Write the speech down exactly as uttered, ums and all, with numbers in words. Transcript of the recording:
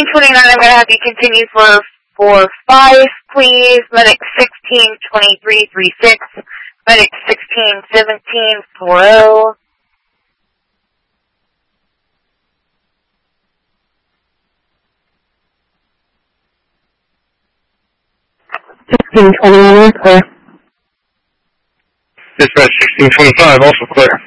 sixteen twenty-nine, I'm going to have you continue for for five, please. Medic sixteen twenty-three thirty-six. Medic sixteen seventeen forty. sixteen twenty-one, clear. Dispatch sixteen twenty-five, also clear.